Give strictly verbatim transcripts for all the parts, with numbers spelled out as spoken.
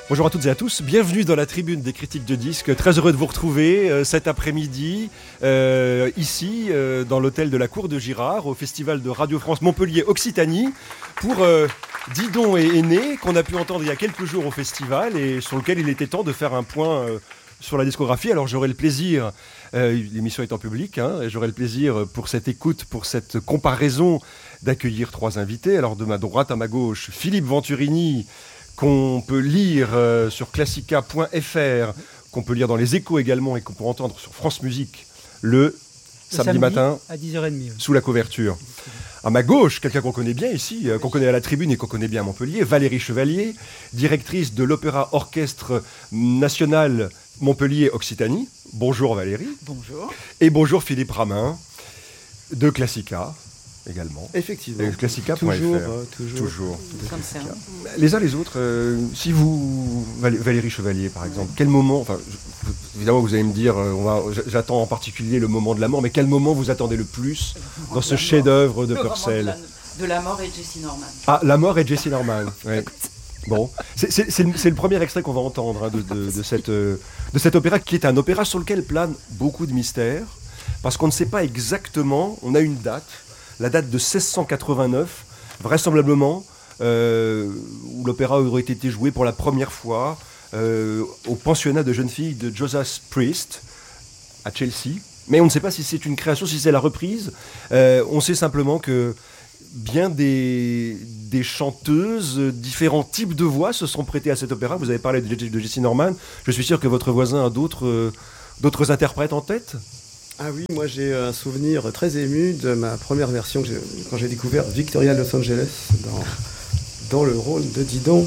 Bonjour à toutes et à tous, bienvenue dans la tribune des critiques de disques. Très heureux de vous retrouver euh, cet après-midi, euh, ici, euh, dans l'hôtel de la Cour de Girard, au Festival de Radio France Montpellier Occitanie, pour euh, Didon et Aîné, qu'on a pu entendre il y a quelques jours au festival et sur lequel il était temps de faire un point euh, sur la discographie. Alors j'aurai le plaisir, euh, l'émission est en public, hein, et j'aurai le plaisir pour cette écoute, pour cette comparaison, d'accueillir trois invités. Alors de ma droite à ma gauche, Philippe Venturini, qu'on peut lire euh, sur classica point f r, qu'on peut lire dans les Échos également et qu'on peut entendre sur France Musique le, le samedi, samedi matin à dix heures trente, oui. Sous la couverture. À ma gauche, quelqu'un qu'on connaît bien ici, euh, qu'on connaît à la tribune et qu'on connaît bien à Montpellier, Valérie Chevalier, directrice de l'Opéra Orchestre National Montpellier Occitanie. Bonjour Valérie. Bonjour. Et bonjour Philippe Ramin de Classica. Également. Effectivement. Classica point f r. Toujours. Euh, toujours. toujours. Classica. Les uns les autres, euh, si vous, Valérie Chevalier par exemple, quel moment, enfin, je, évidemment vous allez me dire, euh, on va, j'attends en particulier le moment de la mort, mais quel moment vous attendez le plus dans ce chef-d'œuvre de le Purcell? de, la, de la mort et Jessye Norman. Ah, la mort et Jessye Norman. Ouais. Bon, c'est, c'est, c'est, le, c'est le premier extrait qu'on va entendre hein, de, de, de, cette, euh, de cet opéra, qui est un opéra sur lequel plane beaucoup de mystères, parce qu'on ne sait pas exactement, on a une date, la date de seize cent quatre-vingt-neuf, vraisemblablement, euh, où l'opéra aurait été joué pour la première fois euh, au pensionnat de jeunes filles de Joseph Priest, à Chelsea. Mais on ne sait pas si c'est une création, si c'est la reprise. Euh, on sait simplement que bien des, des chanteuses, différents types de voix se sont prêtés à cet opéra. Vous avez parlé de, de Jessye Norman. Je suis sûr que votre voisin a d'autres, euh, d'autres interprètes en tête. Ah oui, moi j'ai un souvenir très ému de ma première version que j'ai, quand j'ai découvert Victoria Los Angeles dans, dans le rôle de Didon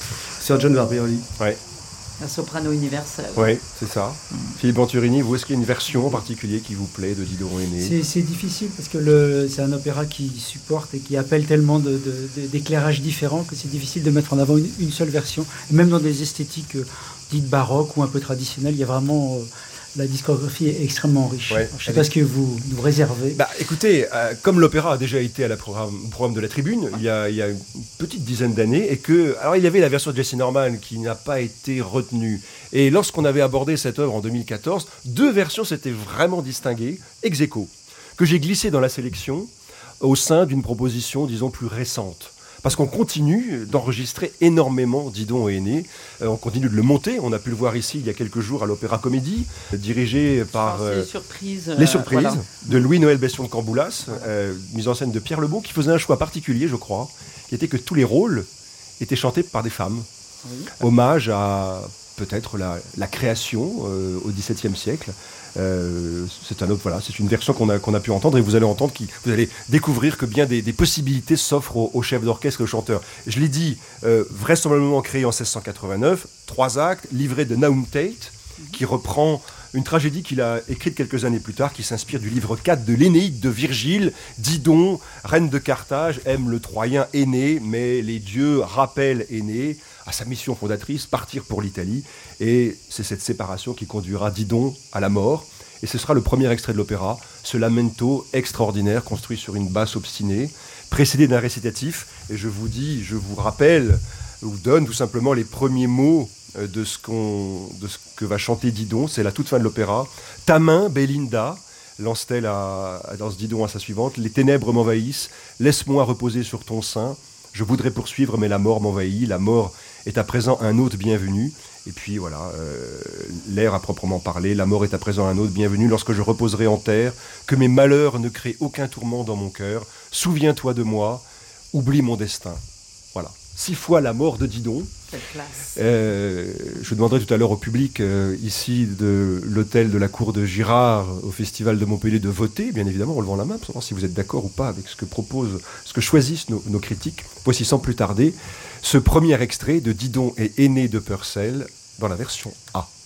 sur John Barbieri. Ouais. La soprano universelle. Oui, c'est ça. Mmh. Philippe Venturini, vous, est-ce qu'il y a une version en particulier qui vous plaît de Didon Aîné? c'est, c'est difficile parce que le, c'est un opéra qui supporte et qui appelle tellement de, de, de, d'éclairages différents que c'est difficile de mettre en avant une, une seule version. Et même dans des esthétiques euh, dites baroques ou un peu traditionnelles, il y a vraiment... Euh, la discographie est extrêmement riche. Ouais, je ne sais pas est... ce que vous nous réservez. Bah, écoutez, euh, comme l'opéra a déjà été à la programme, au programme de la Tribune il y, a, il y a une petite dizaine d'années, et que, alors il y avait la version de Jessye Norman qui n'a pas été retenue. Et lorsqu'on avait abordé cette œuvre en deux mille quatorze, deux versions s'étaient vraiment distinguées, ex aequo, que j'ai glissé dans la sélection au sein d'une proposition, disons, plus récente. Parce qu'on continue d'enregistrer énormément Didon et Aîné. Euh, on continue de le monter. On a pu le voir ici il y a quelques jours à l'Opéra Comédie, euh, dirigé par euh, les surprises, les surprises euh, voilà. de Louis-Noël Bestion de Camboulas, euh, mise en scène de Pierre Lebeau, qui faisait un choix particulier, je crois, qui était que tous les rôles étaient chantés par des femmes. Oui. Hommage à peut-être la, la création euh, au dix-septième siècle. Euh, c'est, un, voilà, c'est une version qu'on a, qu'on a pu entendre et vous allez entendre, qui, vous allez découvrir que bien des, des possibilités s'offrent aux, aux chefs d'orchestre et aux chanteurs. Je l'ai dit, euh, vraisemblablement créé en seize cent quatre-vingt-neuf, trois actes, livré de Nahum Tate, qui reprend une tragédie qu'il a écrite quelques années plus tard, qui s'inspire du livre quatre de l'Énéide de Virgile. Didon, reine de Carthage, aime le Troyen Aîné, mais les dieux rappellent Aîné à sa mission fondatrice, partir pour l'Italie. Et c'est cette séparation qui conduira Didon à la mort. Et ce sera le premier extrait de l'opéra, ce lamento extraordinaire construit sur une basse obstinée, précédé d'un récitatif. Et je vous dis, je vous rappelle, ou donne tout simplement les premiers mots de ce, qu'on, de ce que va chanter Didon. C'est la toute fin de l'opéra. « Ta main, Belinda », lance-t-elle à, à, dans ce Didon à sa suivante, « les ténèbres m'envahissent, laisse-moi reposer sur ton sein. Je voudrais poursuivre, mais la mort m'envahit. La mort est à présent un hôte bienvenu. » Et puis voilà, euh, l'air à proprement parler. La mort est à présent un hôte bienvenu. Lorsque je reposerai en terre, que mes malheurs ne créent aucun tourment dans mon cœur. Souviens-toi de moi, oublie mon destin. Voilà. Six fois la mort de Didon. Quelle classe. Euh, je demanderai tout à l'heure au public euh, ici de l'hôtel de la Cour de Girard au Festival de Montpellier de voter, bien évidemment, en levant la main, pour savoir si vous êtes d'accord ou pas avec ce que proposent, ce que choisissent nos, nos critiques. Voici sans plus tarder ce premier extrait de Didon et Aîné de Purcell dans la version A.